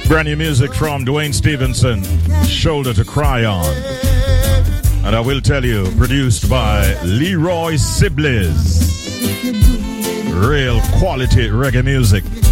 Brand new music from Dwayne Stevenson, Shoulder to Cry On. And I will tell you, produced by Leroy Sibbles. Real quality reggae music.